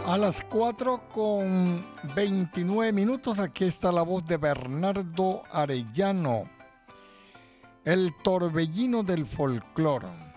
A las 4:29, aquí está la voz de Bernardo Arellano, el torbellino del folclore.